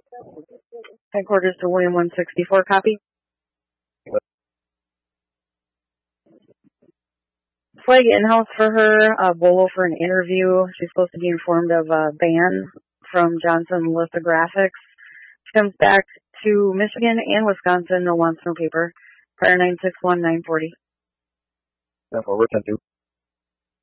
Headquarters to William 164, copy. Flag in-house for her, Bolo for an interview. She's supposed to be informed of a ban from Johnson Lithographics. She comes back to Michigan and Wisconsin, no wants, no paper. Prior 961-940. That's what we're 10-2.